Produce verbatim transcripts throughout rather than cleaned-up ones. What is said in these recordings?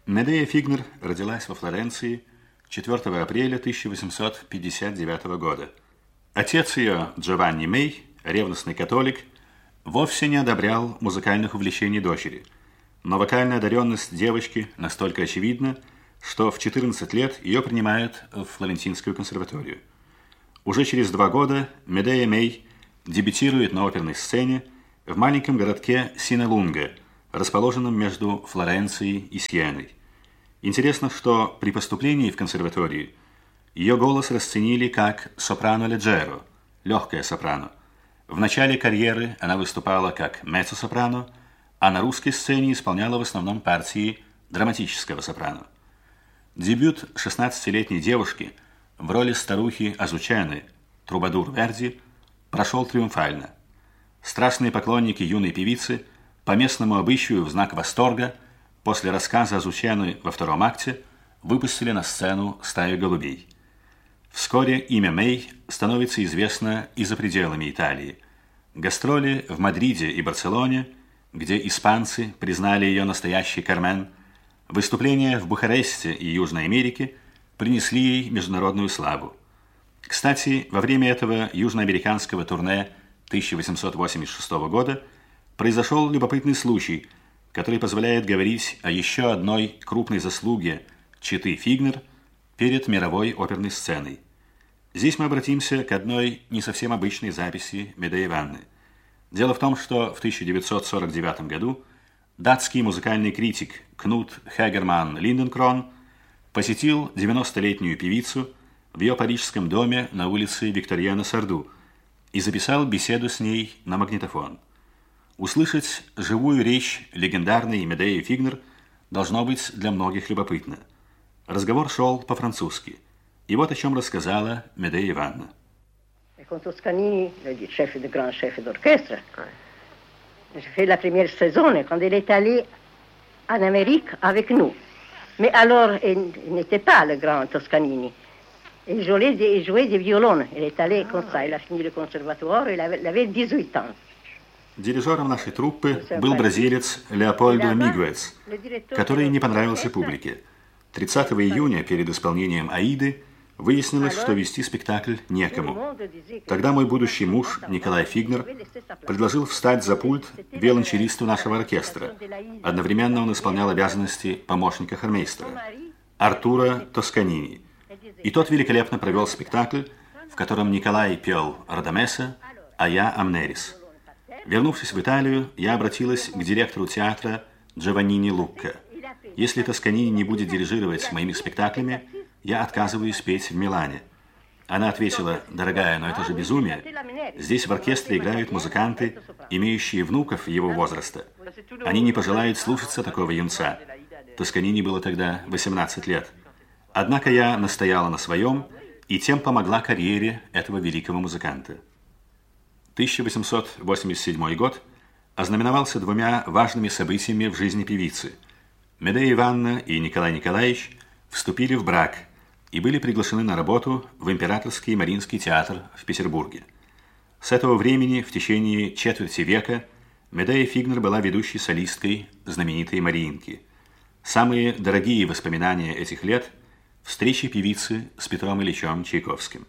Медея Фигнер родилась во Флоренции четвёртого апреля тысяча восемьсот пятьдесят девятого года. Отец ее, Джованни Мей, ревностный католик, вовсе не одобрял музыкальных увлечений дочери, но вокальная одаренность девочки настолько очевидна, что в четырнадцать лет ее принимают в Флорентийскую консерваторию. Уже через два года Медея Мей дебютирует на оперной сцене в маленьком городке Синалунга, расположенном между Флоренцией и Сиеной. Интересно, что при поступлении в консерваторию ее голос расценили как сопрано-леджеро, легкое сопрано. В начале карьеры она выступала как меццо-сопрано, а на русской сцене исполняла в основном партии драматического сопрано. Дебют шестнадцатилетней девушки в роли старухи Азучены, трубадур Верди, прошел триумфально. Страстные поклонники юной певицы по местному обычаю в знак восторга после рассказа Азучены во втором акте выпустили на сцену стаю голубей. Вскоре имя Мей становится известно и за пределами Италии. Гастроли в Мадриде и Барселоне, где испанцы признали ее настоящий Кармен, выступления в Бухаресте и Южной Америке принесли ей международную славу. Кстати, во время этого южноамериканского турне тысяча восемьсот восемьдесят шестого года произошел любопытный случай, который позволяет говорить о еще одной крупной заслуге четы Фигнер перед мировой оперной сценой. Здесь мы обратимся к одной не совсем обычной записи Медеи Ванны. Дело в том, что в тысяча девятьсот сорок девятом году датский музыкальный критик Кнут Хегерман Линденкрон посетил девяностолетнюю певицу в ее парижском доме на улице Викторьена-Сарду и записал беседу с ней на магнитофон. Услышать живую речь легендарной Медеи Фигнер должно быть для многих любопытно. Разговор шел по-французски. И вот о чем рассказала Медея Ивановна. Con Toscanini, le chef de grand chef d'orchestre, j'ai fait la première saison quand il est allé en Amérique avec nous. Mais alors, il n'était pas le grand Toscanini. Il jouait, il jouait du violon. Il est allé comme ça. Il a fini le conservatoire. Il avait, il avait dix-huit ans. Дирижером нашей труппы был бразилец Леопольдо Мигуэц, который не понравился публике. тридцатого июня перед исполнением «Аиды» выяснилось, что вести спектакль некому. Тогда мой будущий муж, Николай Фигнер, предложил встать за пульт виолончелисту нашего оркестра. Одновременно он исполнял обязанности помощника хормейстера, Артура Тосканини. И тот великолепно провел спектакль, в котором Николай пел Радамеса, а я Амнерис. Вернувшись в Италию, я обратилась к директору театра Джованнини Лукка. Если Тосканини не будет дирижировать моими спектаклями, я отказываюсь петь в Милане. Она ответила: дорогая, но это же безумие. Здесь в оркестре играют музыканты, имеющие внуков его возраста. Они не пожелают слушаться такого юнца. Тосканини было тогда восемнадцать лет. Однако я настояла на своем и тем помогла карьере этого великого музыканта. тысяча восемьсот восемьдесят седьмой год ознаменовался двумя важными событиями в жизни певицы. Медея Ивановна и Николай Николаевич вступили в брак и были приглашены на работу в Императорский Мариинский театр в Петербурге. С этого времени, в течение четверти века, Медея Фигнер была ведущей солисткой знаменитой Мариинки. Самые дорогие воспоминания этих лет – встречи певицы с Петром Ильичем Чайковским.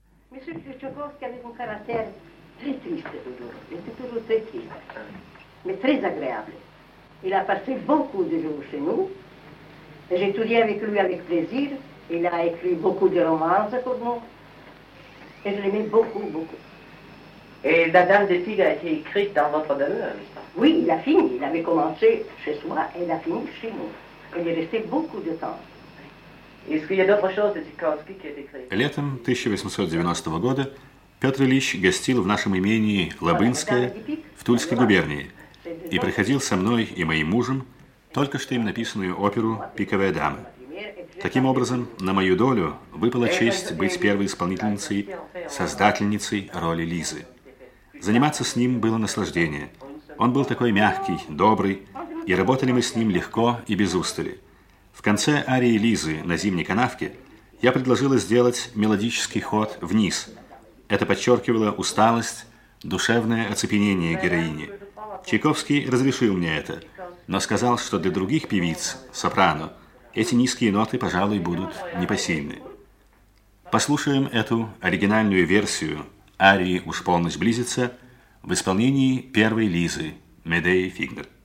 Très triste toujours, il était toujours très triste, mais très agréable. Il a passé beaucoup de jours chez nous, et j'ai étudié avec lui avec plaisir. Il a écrit beaucoup de romances pour nous, et je l'aimais beaucoup, beaucoup. Et la Dame des Filles a été écrite dans votre demeure, n'est-ce pas? Oui, il a fini, il avait commencé chez soi, et il a fini chez nous. Il est resté beaucoup de temps. Est-ce qu'il y a d'autres choses de Tchaikovsky qui a été écrites? Летом тысяча восемьсот девяностого года Петр Ильич гостил в нашем имении Лабынское в Тульской губернии и проходил со мной и моим мужем только что им написанную оперу «Пиковая дама». Таким образом, на мою долю выпала честь быть первой исполнительницей, создательницей роли Лизы. Заниматься с ним было наслаждение. Он был такой мягкий, добрый, и работали мы с ним легко и без устали. В конце арии Лизы на зимней канавке я предложила сделать мелодический ход вниз. Это подчеркивало усталость, душевное оцепенение героини. Чайковский разрешил мне это, но сказал, что для других певиц, сопрано, эти низкие ноты, пожалуй, будут непосильны. Послушаем эту оригинальную версию арии «Уж полночь близится» в исполнении первой Лизы Медеи Фигнер.